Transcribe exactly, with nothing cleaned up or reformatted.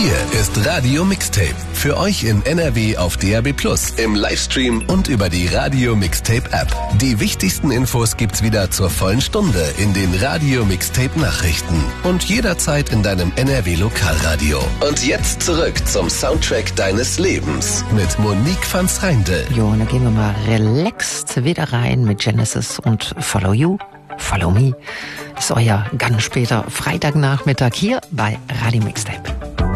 Hier ist Radio Mixtape. Für euch in N R W auf D A B plus, im Livestream und über die Radio Mixtape App. Die wichtigsten Infos gibt's wieder zur vollen Stunde in den Radio Mixtape Nachrichten und jederzeit in deinem N R W Lokalradio. Und jetzt zurück zum Soundtrack deines Lebens mit Monique van S'Reindl. Jo, und dann gehen wir mal relaxed wieder rein mit Genesis und Follow You, Follow Me. Das ist euer ganz später Freitagnachmittag hier bei Radio Mixtape.